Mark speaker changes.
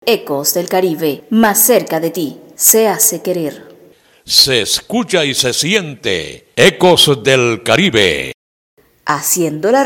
Speaker 1: Ecos del Caribe, más cerca de ti, se hace querer.
Speaker 2: Se escucha y se siente. Ecos del Caribe.
Speaker 1: Haciendo la